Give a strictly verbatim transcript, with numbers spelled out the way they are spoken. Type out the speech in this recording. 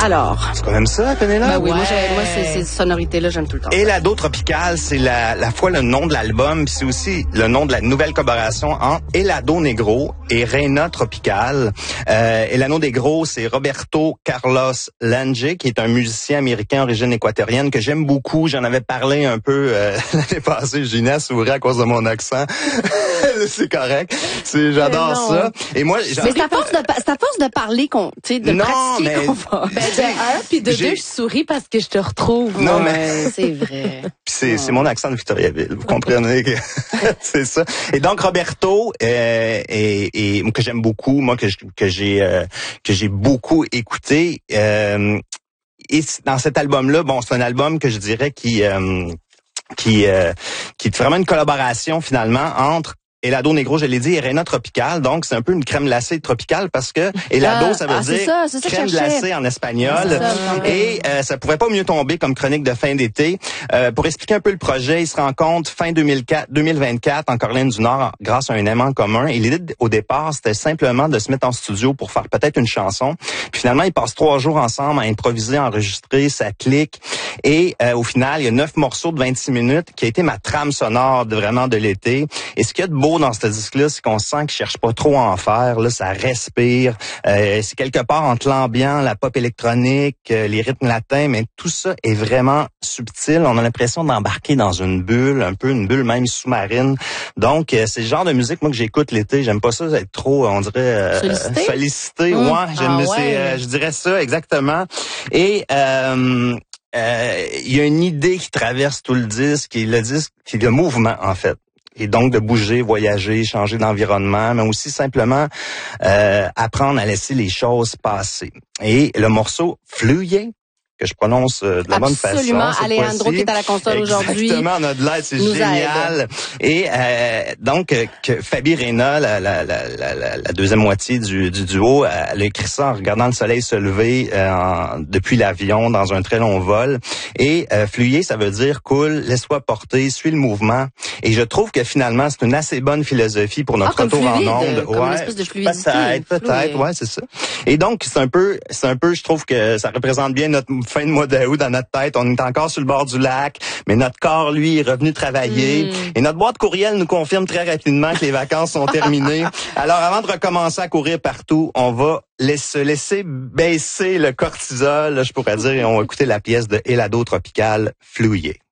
Alors. C'est quand même ça, Pénélope? Ben oui, Ouais. moi, j'ai- moi c'est ces sonorités-là, j'aime tout le temps. Elado Tropical, c'est la, la fois le nom de l'album, puis c'est aussi le nom de la nouvelle collaboration entre Elado Negro et Reina Tropical. Euh, Elado Negro, c'est Roberto Carlos Lange, qui est un musicien américain d'origine équatorienne que j'aime beaucoup. J'en avais parlé un peu euh, l'année passée. Ginès sourit à cause de mon accent. C'est correct. C'est, j'adore ça. Et moi, Mais c'est à force de, c'est à force de parler qu'on, tu sais, de Non, pratiquer mais- qu'on va. Ben, de un, puis de J'ai- deux, je souris parce que je te retrouve. Non, Ouais, mais- c'est vrai. Puis c'est, c'est mon accent de Victoriaville, vous comprenez que c'est ça. Et donc Roberto, euh, et, et que j'aime beaucoup, moi que je- que j'ai euh, que j'ai beaucoup écouté. Euh, et dans cet album-là, bon, c'est un album que je dirais qui euh, qui euh, qui est vraiment une collaboration finalement entre Elado Negro, je l'ai dit, et Reina Tropical. Donc, c'est un peu une crème glacée tropicale parce que Elado, Ah, ça veut ah, c'est dire ça, c'est ça que crème je cherchais. glacée en espagnol. C'est ça, je comprends. Et euh, ça pourrait pas mieux tomber comme chronique de fin d'été. Euh, pour expliquer un peu le projet, il se rencontre fin deux mille quatre, deux mille vingt-quatre en Caroline du Nord grâce à un aimant commun. Et l'idée au départ, c'était simplement de se mettre en studio pour faire peut-être une chanson. Puis finalement, ils passent trois jours ensemble à improviser, à enregistrer, ça clique. Et euh, au final, il y a neuf morceaux de vingt-six minutes qui a été ma trame sonore de vraiment de l'été. Et ce qu'il y a de beau dans ce disque-là, c'est qu'on sent qu'il cherche pas trop à en faire. Là, ça respire. Euh, c'est quelque part entre l'ambiance, la pop électronique, euh, les rythmes latins, mais tout ça est vraiment subtil. On a l'impression d'embarquer dans une bulle, un peu une bulle même sous-marine. Donc, euh, c'est le genre de musique moi que j'écoute l'été. J'aime pas ça être trop, on dirait euh, Sollicité? sollicité. Mmh. Ouais, j'aime, Ah ouais. c'est, euh, je dirais ça exactement. Et euh, euh, il y a une idée qui traverse tout le disque, et le disque, qui est le mouvement en fait. Et donc de bouger, voyager, changer d'environnement, mais aussi simplement euh, apprendre à laisser les choses passer. Et le morceau Fluye, que je prononce euh, de la bonne façon. Absolument. cette Alejandro fois-ci. qui est à la console aujourd'hui. Exactement, on a de l'aide, c'est nous génial. Et euh, donc euh, que Fabi Reina, la, la, la, la, la deuxième moitié du, du duo, elle a écrit ça en regardant le soleil se lever euh, en, depuis l'avion dans un très long vol. Et euh, fluyer, ça veut dire cool, laisse-toi porter, suis le mouvement. Et je trouve que finalement, c'est une assez bonne philosophie pour notre Ah, comme retour fluide, en onde. comme une espèce de fluidité. Peut-être, peut-être, Fluide. ouais, c'est ça. Et donc, c'est un peu, c'est un peu, je trouve que ça représente bien notre fin de mois d'août dans notre tête. On est encore sur le bord du lac, mais notre corps, lui, est revenu travailler. Mm. Et notre boîte courriel nous confirme très rapidement que les vacances sont terminées. Alors, avant de recommencer à courir partout, on va laisser, laisser baisser le cortisol, là, je pourrais dire, et on va écouter la pièce de Elado Tropical, Fluye.